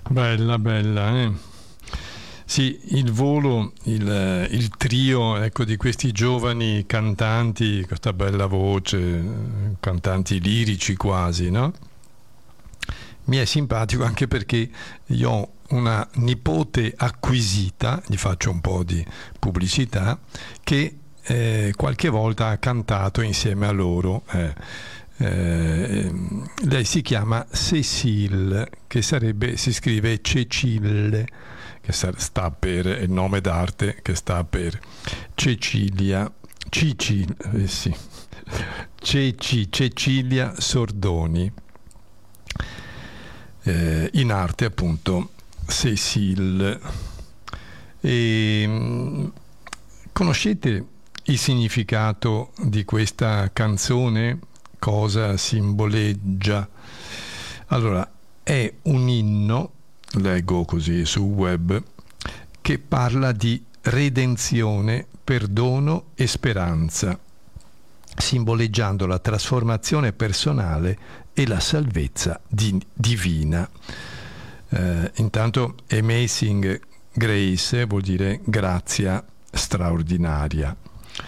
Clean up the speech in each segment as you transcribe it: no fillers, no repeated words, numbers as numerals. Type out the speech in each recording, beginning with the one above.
Bella, bella, eh? Sì, il volo, il trio, ecco, di questi giovani cantanti, questa bella voce, cantanti lirici quasi, no? Mi è simpatico anche perché io ho una nipote acquisita, gli faccio un po' di pubblicità, che qualche volta ha cantato insieme a loro. Lei si chiama Cécile, che si scrive Cecille, che sta per, è il nome d'arte che sta per Cecilia, sì, Cecilia Sordoni, in arte appunto Cécile. Conoscete il significato di questa canzone? Cosa simboleggia? Allora, è un inno, leggo così sul web, che parla di redenzione, perdono e speranza, simboleggiando la trasformazione personale e la salvezza divina. Intanto Amazing Grace vuol dire grazia straordinaria.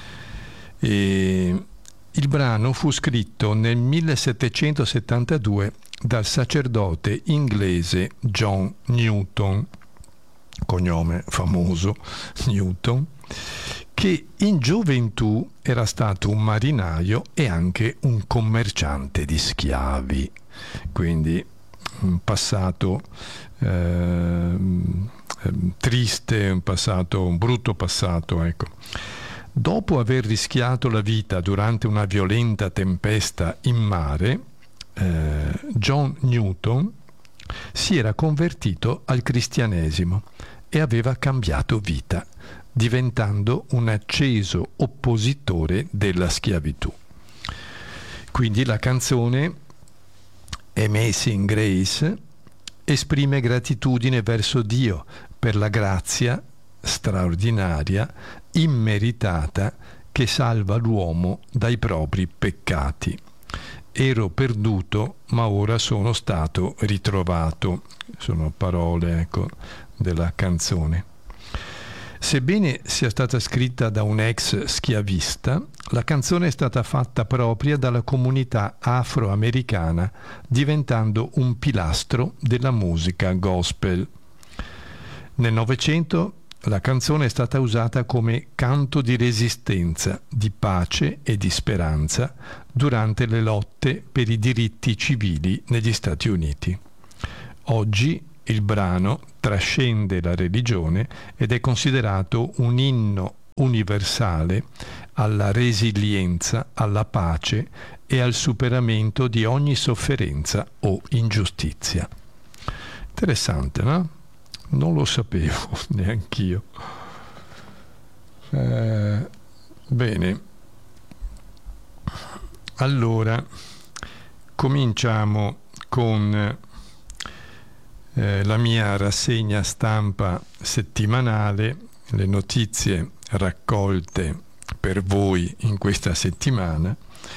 E il brano fu scritto nel 1772 dal sacerdote inglese John Newton, cognome famoso Newton, che in gioventù era stato un marinaio e anche un commerciante di schiavi, quindi un passato triste, un brutto passato, ecco. Dopo aver rischiato la vita durante una violenta tempesta in mare, John Newton si era convertito al cristianesimo e aveva cambiato vita, diventando un acceso oppositore della schiavitù. Quindi la canzone Amazing Grace esprime gratitudine verso Dio per la grazia straordinaria, immeritata, che salva l'uomo dai propri peccati. Ero perduto, ma ora sono stato ritrovato. Sono parole, ecco, della canzone. Sebbene sia stata scritta da un ex schiavista, la canzone è stata fatta propria dalla comunità afroamericana, diventando un pilastro della musica gospel. Nel Novecento la canzone è stata usata come canto di resistenza, di pace e di speranza durante le lotte per i diritti civili negli Stati Uniti. Oggi il brano trascende la religione ed è considerato un inno universale alla resilienza, alla pace e al superamento di ogni sofferenza o ingiustizia. Interessante, no? Non lo sapevo neanch'io. Bene, allora cominciamo con la mia rassegna stampa settimanale, le notizie raccolte per voi in questa settimana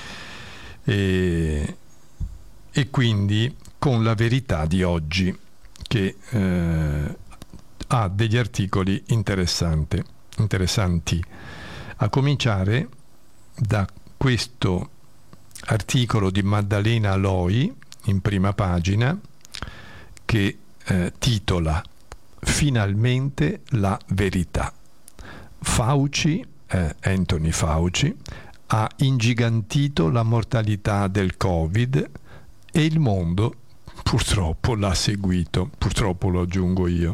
e quindi con la verità di oggi, che ha degli articoli interessanti, a cominciare da questo articolo di Maddalena Loi in prima pagina che titola Finalmente la verità. Anthony Fauci ha ingigantito la mortalità del Covid e il mondo purtroppo l'ha seguito, purtroppo lo aggiungo io.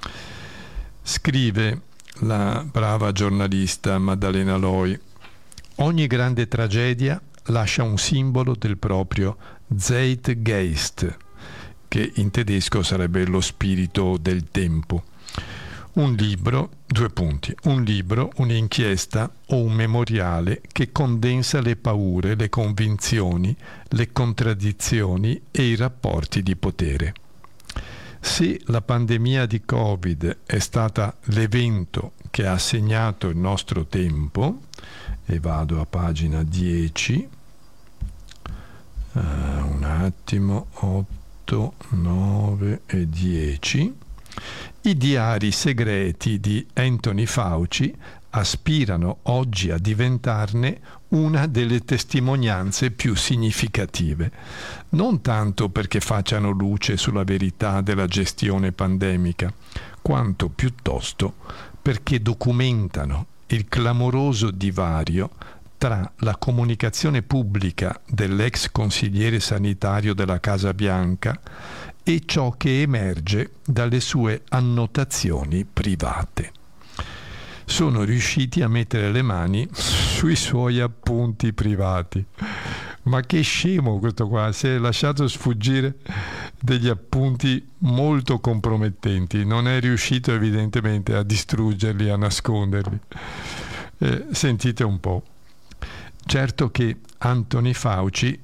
Scrive la brava giornalista Maddalena Loi: ogni grande tragedia lascia un simbolo del proprio Zeitgeist, che in tedesco sarebbe lo spirito del tempo. Un libro, un'inchiesta o un memoriale che condensa le paure, le convinzioni, le contraddizioni e i rapporti di potere. Se la pandemia di Covid è stata l'evento che ha segnato il nostro tempo, e vado a pagina 10, un attimo, 8, 8, 9 e 10, i diari segreti di Anthony Fauci aspirano oggi a diventarne una delle testimonianze più significative, non tanto perché facciano luce sulla verità della gestione pandemica, quanto piuttosto perché documentano il clamoroso divario tra la comunicazione pubblica dell'ex consigliere sanitario della Casa Bianca e ciò che emerge dalle sue annotazioni private. Sono riusciti a mettere le mani sui suoi appunti privati. Ma che scemo questo qua, si è lasciato sfuggire degli appunti molto compromettenti, non è riuscito evidentemente a distruggerli, a nasconderli. Sentite un po'. Certo che Anthony Fauci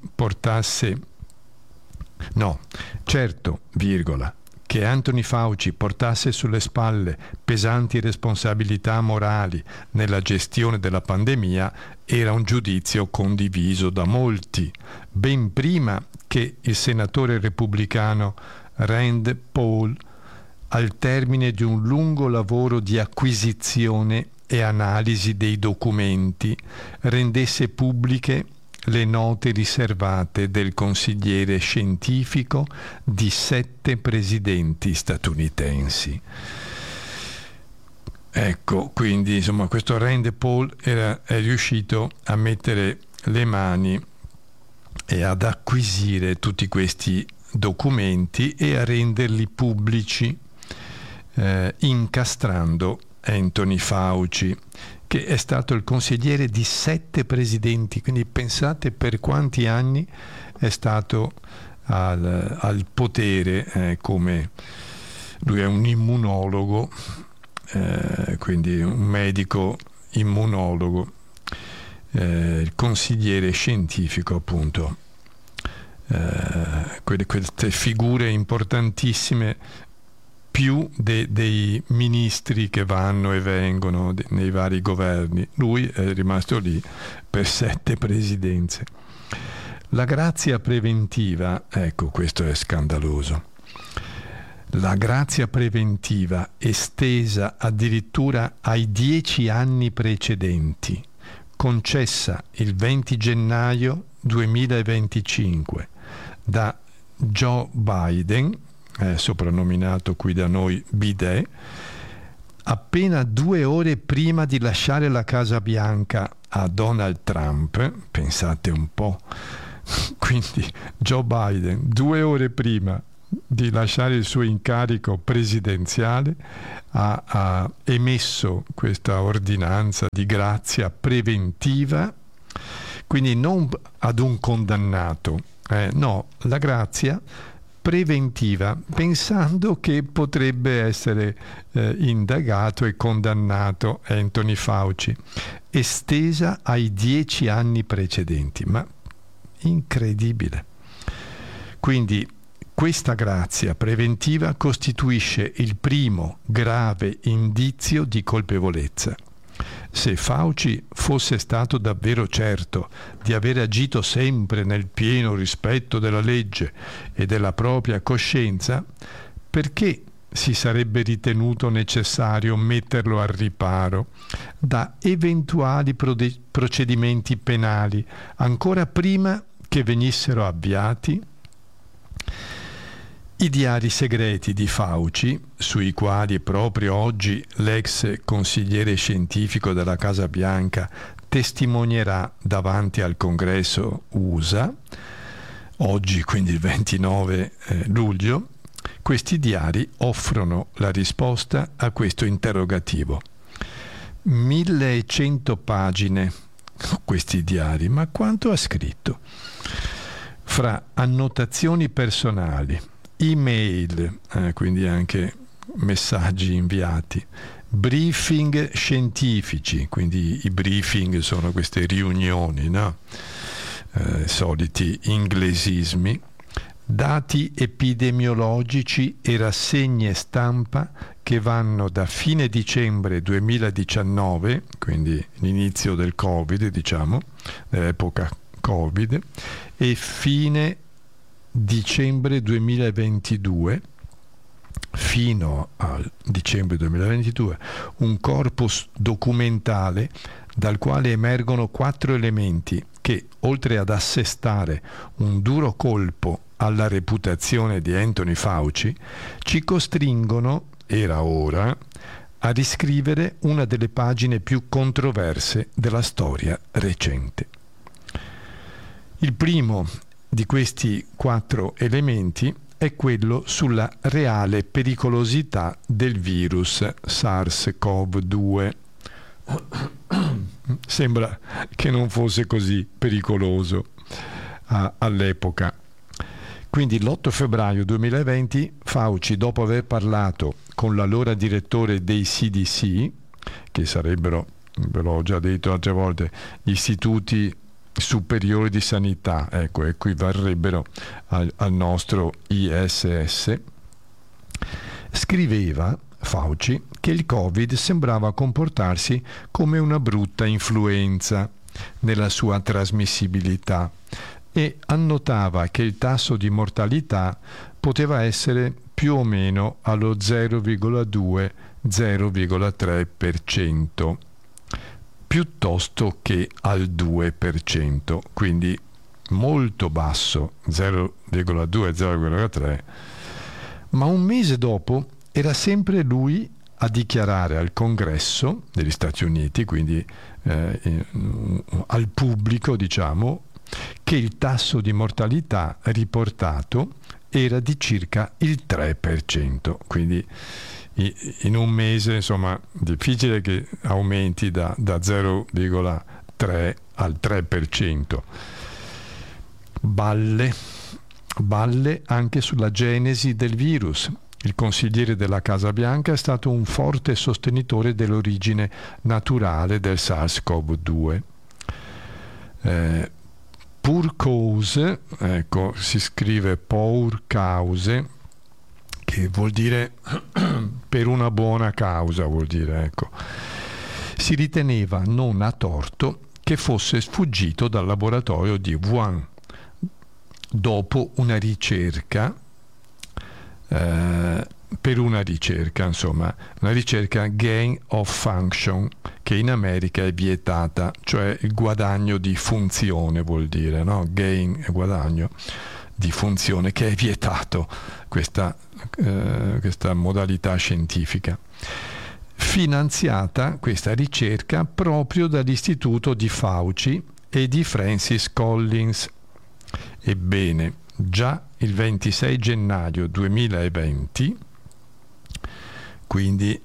che Anthony Fauci portasse sulle spalle pesanti responsabilità morali nella gestione della pandemia era un giudizio condiviso da molti, ben prima che il senatore repubblicano Rand Paul, al termine di un lungo lavoro di acquisizione e analisi dei documenti, rendesse pubbliche le note riservate del consigliere scientifico di 7 presidenti statunitensi. Ecco, quindi insomma questo Rand Paul è riuscito a mettere le mani e ad acquisire tutti questi documenti e a renderli pubblici, incastrando Anthony Fauci, che è stato il consigliere di 7 presidenti, quindi pensate per quanti anni è stato al potere, come lui è un immunologo, quindi un medico immunologo, il consigliere scientifico appunto, queste figure importantissime, più dei ministri che vanno e vengono nei vari governi. Lui è rimasto lì per 7 presidenze. La grazia preventiva, ecco, questo è scandaloso. La grazia preventiva estesa addirittura ai 10 anni precedenti, concessa il 20 gennaio 2025 da Joe Biden, soprannominato qui da noi Bidet, appena 2 ore prima di lasciare la Casa Bianca a Donald Trump, pensate un po', quindi Joe Biden 2 ore prima di lasciare il suo incarico presidenziale ha emesso questa ordinanza di grazia preventiva, quindi non ad un condannato, no, la grazia preventiva, pensando che potrebbe essere indagato e condannato Anthony Fauci, estesa ai 10 anni precedenti, ma incredibile. Quindi questa grazia preventiva costituisce il primo grave indizio di colpevolezza. Se Fauci fosse stato davvero certo di aver agito sempre nel pieno rispetto della legge e della propria coscienza, perché si sarebbe ritenuto necessario metterlo al riparo da eventuali procedimenti penali ancora prima che venissero avviati? I diari segreti di Fauci, sui quali proprio oggi l'ex consigliere scientifico della Casa Bianca testimonierà davanti al Congresso USA, oggi quindi il 29 luglio, questi diari offrono la risposta a questo interrogativo. 1100 pagine, questi diari, ma quanto ha scritto? Fra annotazioni personali, email, quindi anche messaggi inviati, briefing scientifici, quindi i briefing sono queste riunioni, no? Soliti inglesismi, dati epidemiologici e rassegne stampa che vanno da fine dicembre 2019, quindi l'inizio del Covid, diciamo, dell'epoca Covid, e fine dicembre 2022, fino al dicembre 2022, un corpus documentale dal quale emergono 4 elementi che, oltre ad assestare un duro colpo alla reputazione di Anthony Fauci, ci costringono, era ora, a riscrivere una delle pagine più controverse della storia recente. Il primo di questi 4 elementi è quello sulla reale pericolosità del virus SARS-CoV-2. Sembra che non fosse così pericoloso all'epoca. Quindi l'8 febbraio 2020 Fauci, dopo aver parlato con l'allora direttore dei CDC, che sarebbero, ve l'ho già detto altre volte, gli istituti superiori di sanità, ecco, equivarrebbero al nostro ISS, scriveva Fauci che il Covid sembrava comportarsi come una brutta influenza nella sua trasmissibilità e annotava che il tasso di mortalità poteva essere più o meno allo 0,2-0,3%, piuttosto che al 2%, quindi molto basso, 0,2-0,3%, ma un mese dopo era sempre lui a dichiarare al Congresso degli Stati Uniti, quindi al pubblico, diciamo, che il tasso di mortalità riportato era di circa il 3%, quindi in un mese, insomma, difficile che aumenti da 0,3 al 3%. Balle anche sulla genesi del virus. Il consigliere della Casa Bianca è stato un forte sostenitore dell'origine naturale del SARS-CoV-2. Pour cause, ecco, si scrive pour cause, che vuol dire per una buona causa, vuol dire, ecco. Si riteneva non a torto che fosse sfuggito dal laboratorio di Wuhan dopo una ricerca, per una ricerca gain of function, che in America è vietata, cioè il guadagno di funzione, vuol dire, no? Gain è guadagno di funzione, che è vietato, questa modalità scientifica. Finanziata questa ricerca proprio dall'istituto di Fauci e di Francis Collins. Ebbene, già il 26 gennaio 2020, quindi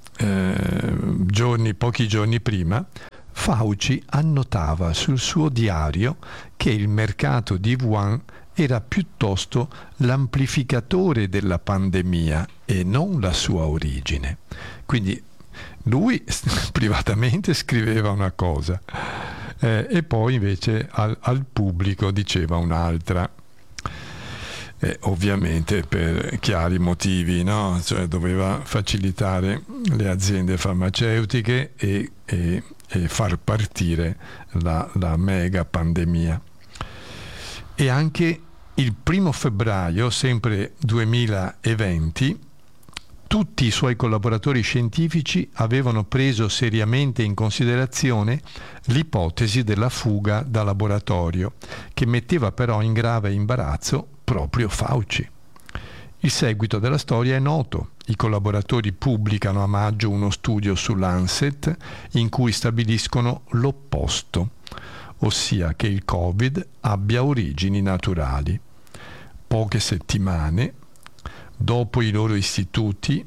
pochi giorni prima, Fauci annotava sul suo diario che il mercato di Wuhan era piuttosto l'amplificatore della pandemia e non la sua origine. Quindi lui privatamente scriveva una cosa e poi invece al pubblico diceva un'altra. Ovviamente per chiari motivi, no? Cioè doveva facilitare le aziende farmaceutiche e far partire la mega pandemia. E anche il 1 febbraio, sempre 2020, tutti i suoi collaboratori scientifici avevano preso seriamente in considerazione l'ipotesi della fuga da laboratorio, che metteva però in grave imbarazzo proprio Fauci. Il seguito della storia è noto. I collaboratori pubblicano a maggio uno studio su Lancet in cui stabiliscono l'opposto, ossia che il Covid abbia origini naturali. Poche settimane dopo i loro istituti,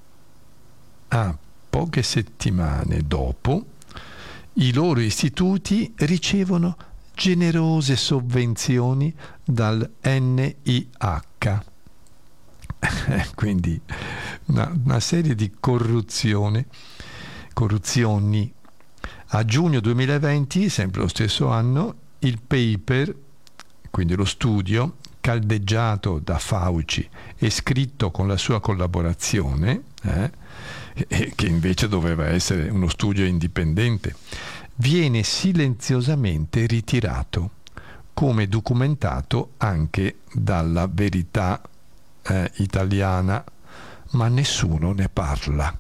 i loro istituti ricevono generose sovvenzioni dal NIH. Quindi una serie di corruzioni. A giugno 2020, sempre lo stesso anno, il paper, quindi lo studio, caldeggiato da Fauci e scritto con la sua collaborazione, che invece doveva essere uno studio indipendente, viene silenziosamente ritirato, come documentato anche dalla Verità italiana, ma nessuno ne parla.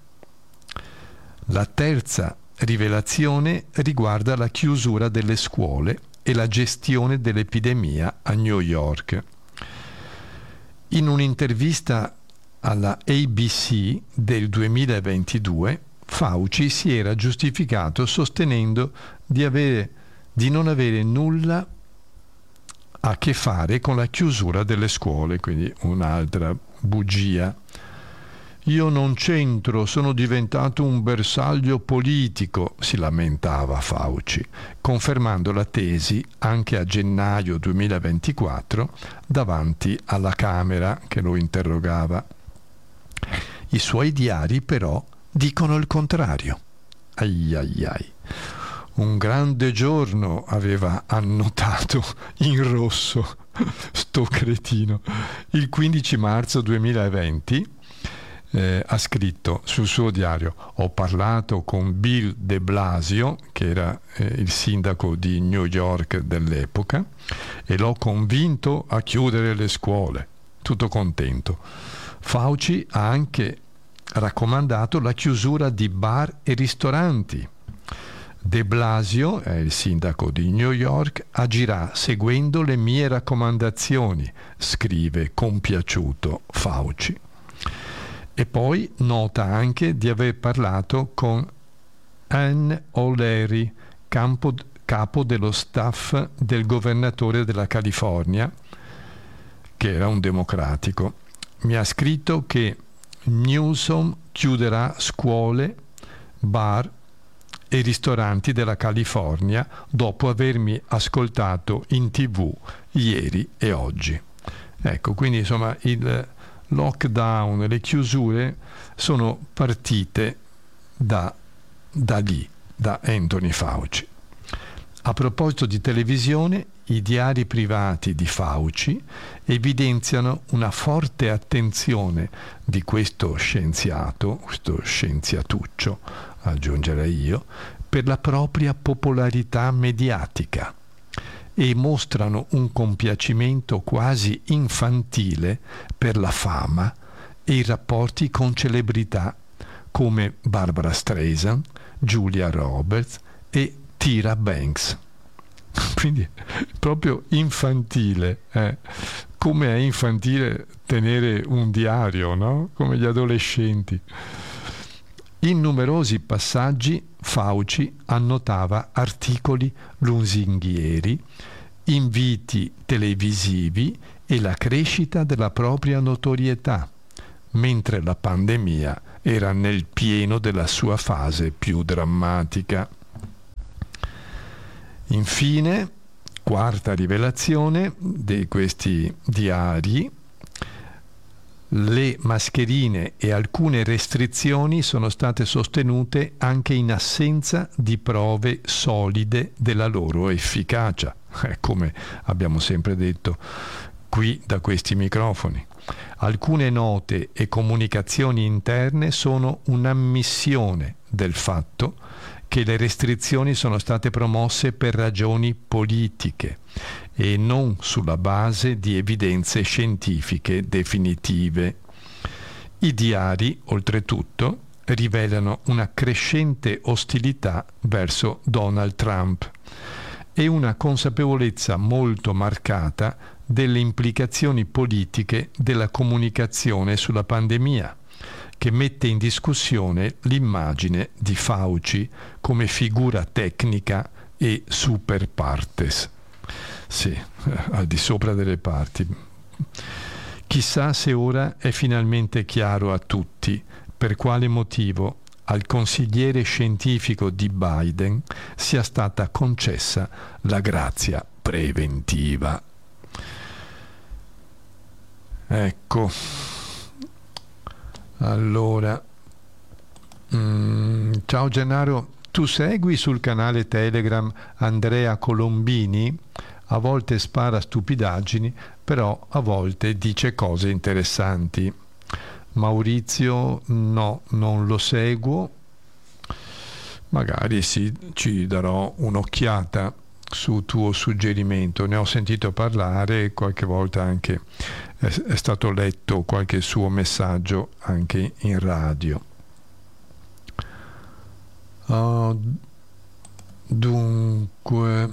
La terza rivelazione riguarda la chiusura delle scuole e la gestione dell'epidemia a New York. In un'intervista alla ABC del 2022, Fauci si era giustificato sostenendo di non avere nulla a che fare con la chiusura delle scuole, quindi un'altra bugia. Io non c'entro, sono diventato un bersaglio politico, si lamentava Fauci, confermando la tesi anche a gennaio 2024 davanti alla Camera che lo interrogava. I suoi diari però dicono il contrario. Ai ai ai. Un grande giorno aveva annotato in rosso sto cretino. Il 15 marzo 2020 ha scritto sul suo diario: ho parlato con Bill de Blasio, che era il sindaco di New York dell'epoca, e l'ho convinto a chiudere le scuole. Tutto contento. Fauci ha anche raccomandato la chiusura di bar e ristoranti. De Blasio, è il sindaco di New York, agirà seguendo le mie raccomandazioni, scrive compiaciuto Fauci. E poi nota anche di aver parlato con Ann O'Leary, capo dello staff del governatore della California, che era un democratico. Mi ha scritto che Newsom chiuderà scuole, bar e ristoranti della California dopo avermi ascoltato in TV ieri e oggi. Ecco, quindi insomma il lockdown e le chiusure sono partite da lì, da Anthony Fauci. A proposito di televisione, i diari privati di Fauci evidenziano una forte attenzione di questo scienziato, questo scienziatuccio, aggiungerei io, per la propria popolarità mediatica, e mostrano un compiacimento quasi infantile per la fama e i rapporti con celebrità come Barbara Streisand, Julia Roberts e Tyra Banks. Quindi proprio infantile, come è infantile tenere un diario, no? Come gli adolescenti. In numerosi passaggi Fauci annotava articoli lusinghieri, inviti televisivi e la crescita della propria notorietà, mentre la pandemia era nel pieno della sua fase più drammatica. Infine, quarta rivelazione di questi diari: le mascherine e alcune restrizioni sono state sostenute anche in assenza di prove solide della loro efficacia, come abbiamo sempre detto qui da questi microfoni. Alcune note e comunicazioni interne sono un'ammissione del fatto che le restrizioni sono state promosse per ragioni politiche e non sulla base di evidenze scientifiche definitive. I diari, oltretutto, rivelano una crescente ostilità verso Donald Trump e una consapevolezza molto marcata delle implicazioni politiche della comunicazione sulla pandemia, che mette in discussione l'immagine di Fauci come figura tecnica e super partes. Sì, al di sopra delle parti. Chissà se ora è finalmente chiaro a tutti per quale motivo al consigliere scientifico di Biden sia stata concessa la grazia preventiva. Ecco. Allora, ciao Gennaro, tu segui sul canale Telegram Andrea Colombini? A volte spara stupidaggini, però a volte dice cose interessanti. Maurizio, no, non lo seguo. Magari sì, ci darò un'occhiata. su tuo suggerimento. Ne ho sentito parlare, qualche volta anche è stato letto qualche suo messaggio anche in radio. Dunque,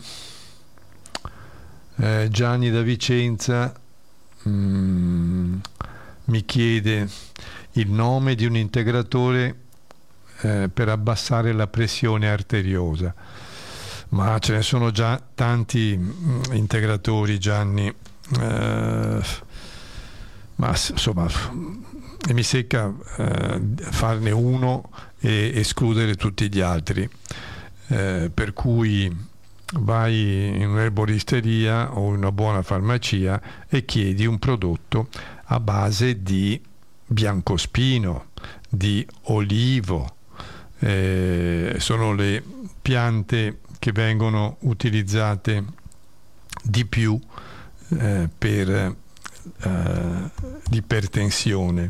Gianni da Vicenza mi chiede il nome di un integratore per abbassare la pressione arteriosa. Ma ce ne sono già tanti integratori, Gianni, ma insomma mi secca farne uno e escludere tutti gli altri, per cui vai in un'erboristeria o in una buona farmacia e chiedi un prodotto a base di biancospino, di olivo, sono le piante che vengono utilizzate di più per l'ipertensione,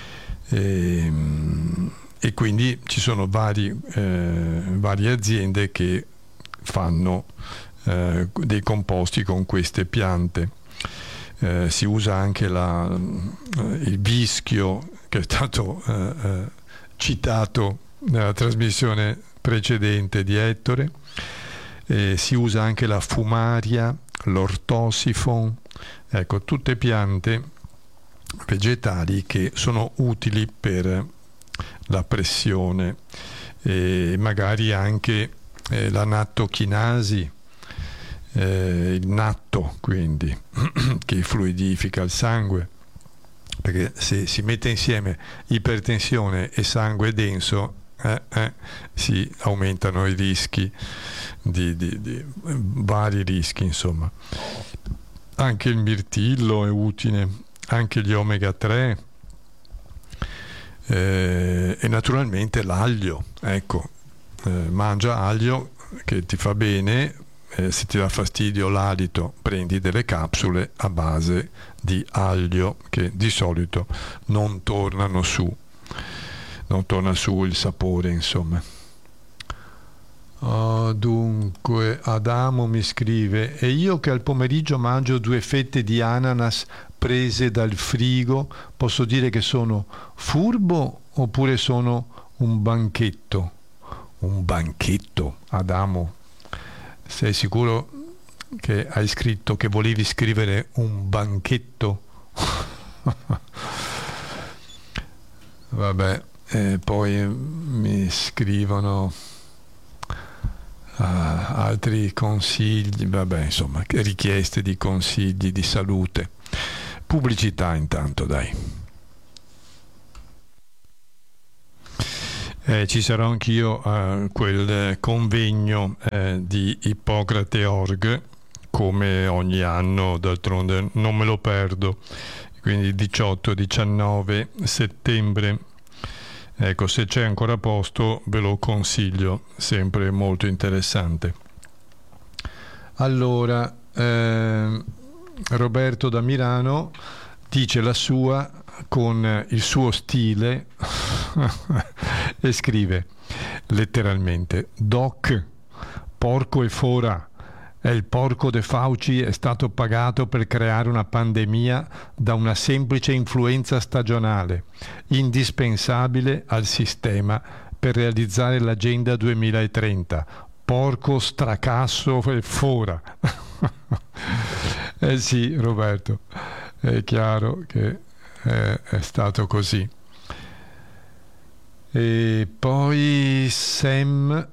e quindi ci sono varie aziende che fanno dei composti con queste piante. Si usa anche il vischio, che è stato citato nella trasmissione precedente di Ettore. Si usa anche la fumaria, l'ortosifon, ecco, tutte piante vegetali che sono utili per la pressione, e magari anche la nattochinasi, il natto, quindi che fluidifica il sangue, perché se si mette insieme ipertensione e sangue denso si aumentano i rischi di vari rischi, insomma. Anche il mirtillo è utile, anche gli omega 3, e naturalmente l'aglio, ecco, mangia aglio che ti fa bene. Se ti dà fastidio l'alito, prendi delle capsule a base di aglio che di solito non torna su il sapore, insomma. Dunque, Adamo mi scrive: e io che al pomeriggio mangio 2 fette di ananas prese dal frigo, posso dire che sono furbo oppure sono un banchetto? Un banchetto, Adamo? Sei sicuro che hai scritto che volevi scrivere un banchetto? Vabbè, poi mi scrivono altri consigli, vabbè, insomma, richieste di consigli di salute. Pubblicità intanto, dai. Ci sarò anch'io a quel convegno di Ippocrate.org, come ogni anno, d'altronde non me lo perdo, quindi 18-19 settembre. Ecco, se c'è ancora posto ve lo consiglio, sempre molto interessante. Allora, Roberto da Milano dice la sua con il suo stile e scrive letteralmente: Doc, porco e fora, è il porco de Fauci è stato pagato per creare una pandemia da una semplice influenza stagionale, indispensabile al sistema per realizzare l'agenda 2030. Porco stracasso e fora. Sì, Roberto, è chiaro che è stato così. E poi Sam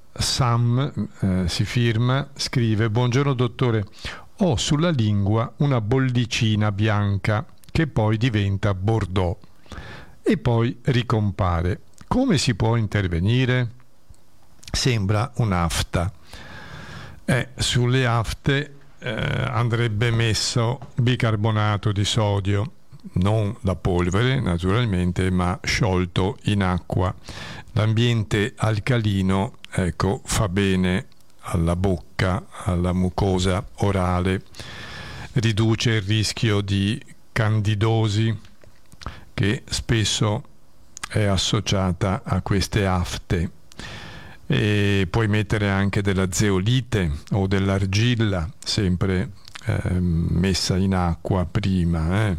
si firma, scrive: buongiorno dottore, ho sulla lingua una bollicina bianca che poi diventa bordeaux e poi ricompare. Come si può intervenire? Sembra un'afta. Sulle afte andrebbe messo bicarbonato di sodio, non la polvere naturalmente, ma sciolto in acqua. L'ambiente alcalino, ecco, fa bene alla bocca, alla mucosa orale, riduce il rischio di candidosi che spesso è associata a queste afte. E puoi mettere anche della zeolite o dell'argilla, sempre messa in acqua prima.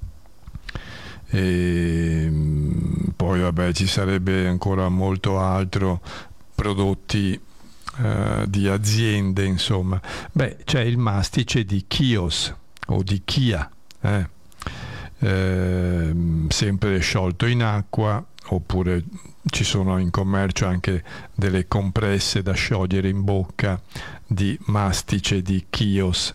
E poi vabbè, ci sarebbe ancora molto altro, prodotti di aziende, insomma. Beh, c'è il mastice di Chios o di Chia, sempre sciolto in acqua, oppure ci sono in commercio anche delle compresse da sciogliere in bocca di mastice di Chios.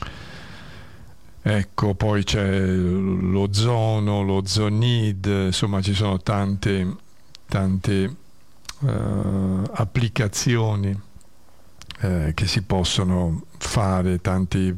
Ecco, poi c'è l'ozono, l'ozonid, insomma ci sono tante applicazioni che si possono fare, tanti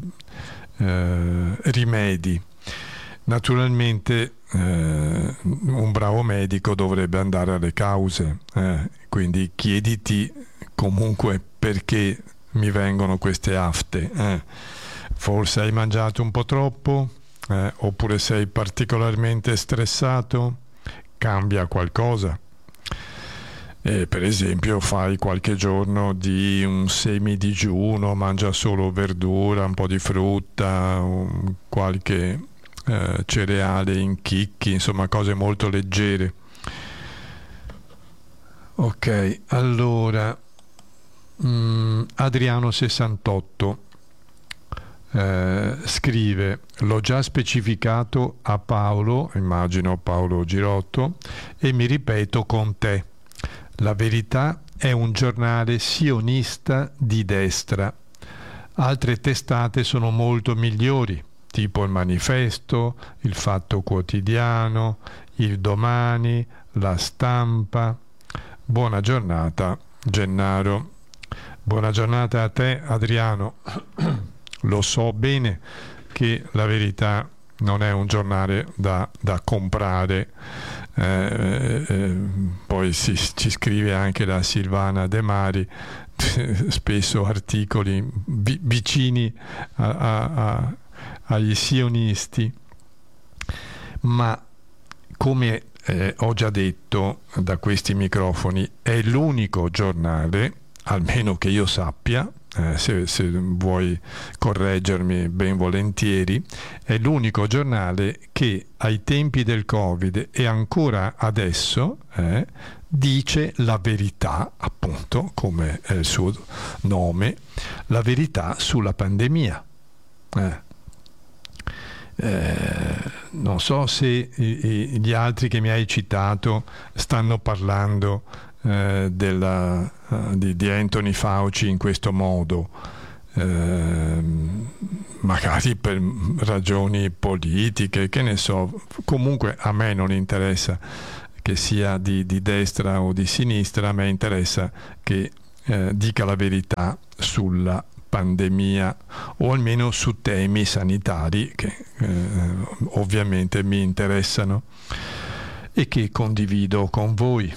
rimedi. Naturalmente un bravo medico dovrebbe andare alle cause, quindi chiediti comunque perché mi vengono queste afte. Forse hai mangiato un po' troppo, oppure sei particolarmente stressato, cambia qualcosa. Per esempio fai qualche giorno di un semidigiuno, mangia solo verdura, un po' di frutta, qualche cereale in chicchi, insomma cose molto leggere. Ok, allora Adriano 68 scrive: l'ho già specificato a Paolo, immagino Paolo Girotto, e mi ripeto con te: La Verità è un giornale sionista di destra. Altre testate sono molto migliori, tipo il Manifesto, il Fatto Quotidiano, il Domani, la Stampa. Buona giornata, Gennaro. Buona giornata a te, Adriano. Lo so bene che La Verità non è un giornale da comprare. Poi ci scrive anche la Silvana De Mari, spesso articoli vicini agli sionisti, ma come ho già detto da questi microfoni, è l'unico giornale, almeno che io sappia, se vuoi correggermi ben volentieri, è l'unico giornale che ai tempi del Covid e ancora adesso dice la verità, appunto, come è il suo nome, la verità sulla pandemia. Non so se gli altri che mi hai citato stanno parlando di Anthony Fauci in questo modo, magari per ragioni politiche, che ne so. Comunque a me non interessa che sia di destra o di sinistra, a me interessa che dica la verità sulla pandemia, o almeno su temi sanitari che ovviamente mi interessano e che condivido con voi.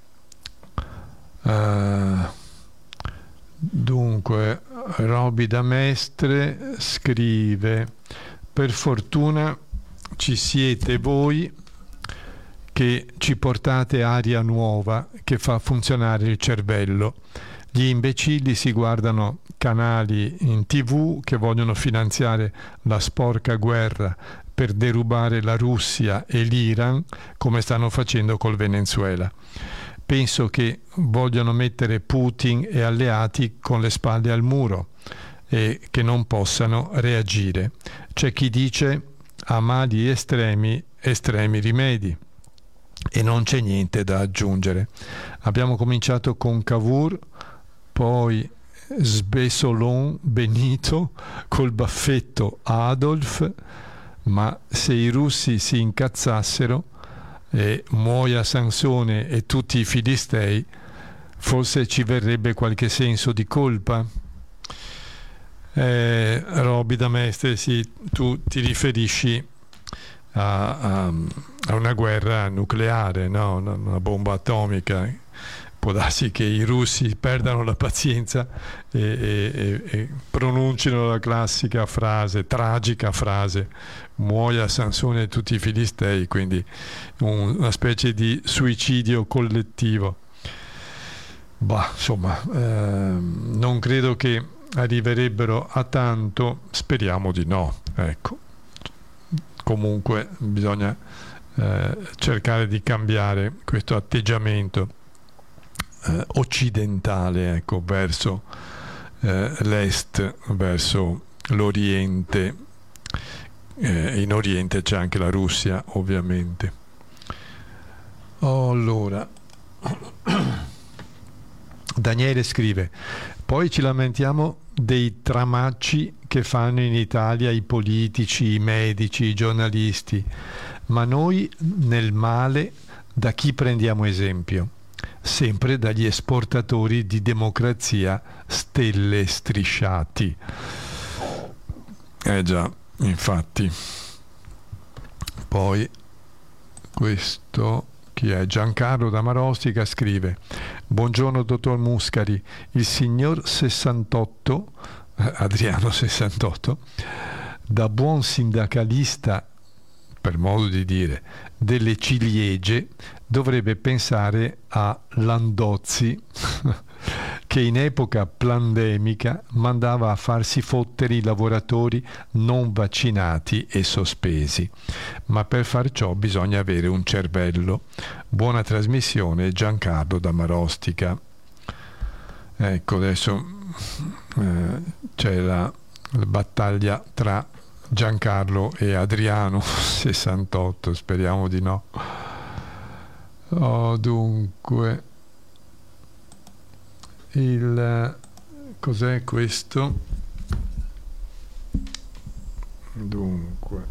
Dunque Roby da Mestre scrive: per fortuna ci siete voi che ci portate aria nuova che fa funzionare il cervello. Gli imbecilli si guardano canali in TV che vogliono finanziare la sporca guerra per derubare la Russia e l'Iran, come stanno facendo col Venezuela. Penso che vogliono mettere Putin e alleati con le spalle al muro e che non possano reagire. C'è chi dice: a mali estremi, estremi rimedi. E non c'è niente da aggiungere. Abbiamo cominciato con Cavour, poi Sbesolon Benito, col baffetto Adolf, ma se i russi si incazzassero e muoia Sansone e tutti i filistei, forse ci verrebbe qualche senso di colpa. Roby da Mestre, sì, tu ti riferisci a una guerra nucleare, no? Una bomba atomica. Può darsi che i russi perdano la pazienza e pronuncino la classica frase, tragica frase: muoia Sansone e tutti i filistei, quindi una specie di suicidio collettivo. Bah, insomma, non credo che arriverebbero a tanto, speriamo di no, ecco. Comunque bisogna cercare di cambiare questo atteggiamento occidentale, ecco, verso l'est, verso l'Oriente. In Oriente c'è anche la Russia, ovviamente. Allora, Daniele scrive: poi ci lamentiamo dei tramacci che fanno in Italia i politici, i medici, i giornalisti, ma noi nel male da chi prendiamo esempio? Sempre dagli esportatori di democrazia stelle strisciati. Già, infatti. Poi questo, chi è? Giancarlo da Marostica scrive: buongiorno dottor Muscari, il signor 68, Adriano 68, da buon sindacalista, per modo di dire, delle ciliegie, dovrebbe pensare a Landozzi che in epoca pandemica mandava a farsi fottere i lavoratori non vaccinati e sospesi. Ma per far ciò bisogna avere un cervello. Buona trasmissione, Giancarlo da Marostica. Ecco, adesso c'è la battaglia tra Giancarlo e Adriano 68, speriamo di no. Dunque, cos'è questo? Dunque,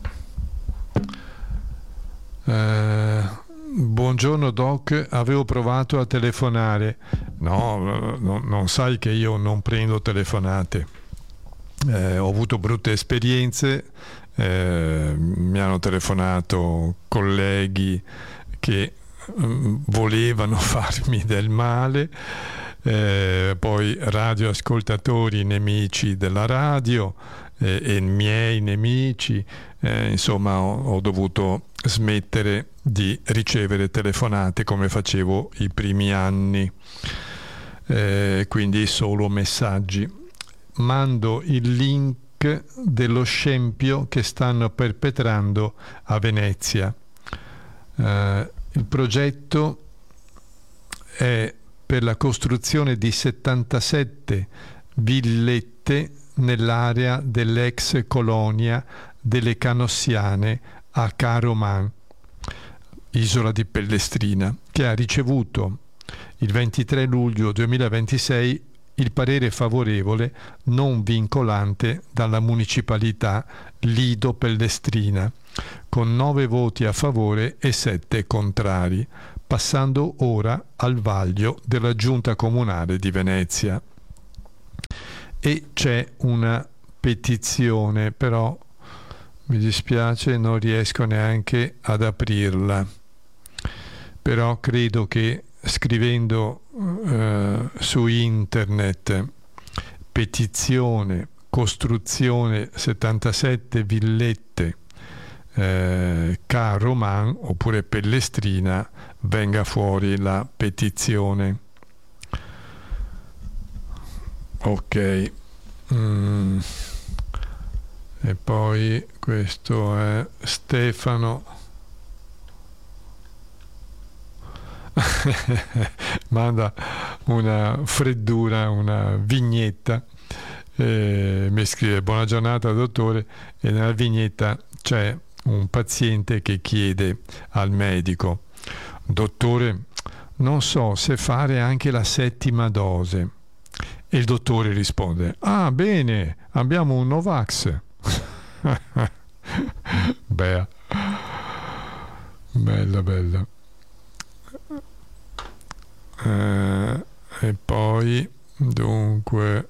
buongiorno Doc, avevo provato a telefonare. No, non sai che io non prendo telefonate. Ho avuto brutte esperienze, mi hanno telefonato colleghi che volevano farmi del male, poi radioascoltatori nemici della radio e miei nemici, insomma ho dovuto smettere di ricevere telefonate come facevo i primi anni, quindi solo messaggi. Mando il link dello scempio che stanno perpetrando a Venezia. Il progetto è per la costruzione di 77 villette nell'area dell'ex colonia delle Canossiane a Caroman, isola di Pellestrina, che ha ricevuto il 23 luglio 2026 il parere favorevole non vincolante dalla municipalità Lido Pellestrina, con 9 voti a favore e 7 contrari, passando ora al vaglio della Giunta Comunale di Venezia. E c'è una petizione, però mi dispiace, non riesco neanche ad aprirla. Però credo che scrivendo su internet petizione costruzione 77 villette Caroman oppure Pellestrina venga fuori la petizione. Ok. E poi questo è Stefano manda una freddura, una vignetta, mi scrive: buona giornata dottore, e nella vignetta c'è un paziente che chiede al medico: dottore, non so se fare anche la 7ª dose. E il dottore risponde: ah, bene, abbiamo un Novax. Beh, bella. E poi dunque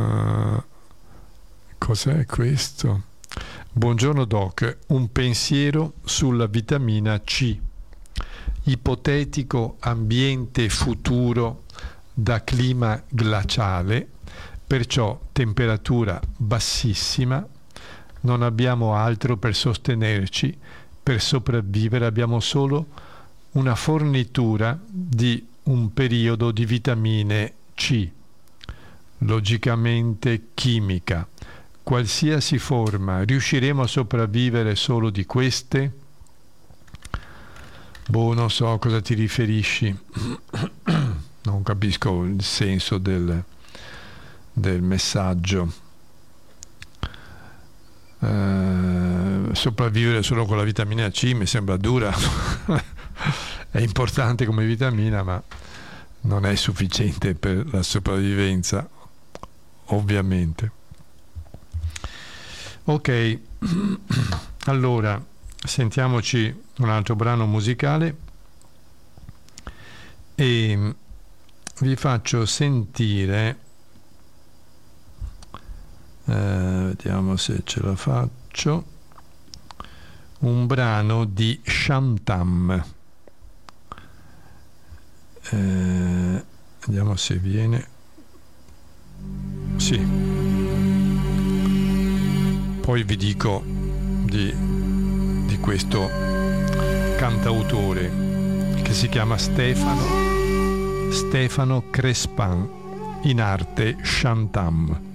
cos'è questo? Buongiorno Doc, un pensiero sulla vitamina C. Ipotetico ambiente futuro da clima glaciale, perciò temperatura bassissima, non abbiamo altro per sostenerci, per sopravvivere abbiamo solo una fornitura di un periodo di vitamine C, logicamente chimica. Qualsiasi forma, riusciremo a sopravvivere solo di queste? Boh, non so a cosa ti riferisci. Non capisco il senso del messaggio. Sopravvivere solo con la vitamina C mi sembra dura. È importante come vitamina, ma non è sufficiente per la sopravvivenza, ovviamente. Ok, allora sentiamoci un altro brano musicale e vi faccio sentire, vediamo se ce la faccio, un brano di Shantam. Vediamo se viene. Sì, poi vi dico di questo cantautore che si chiama Stefano Crespan, in arte Shantam.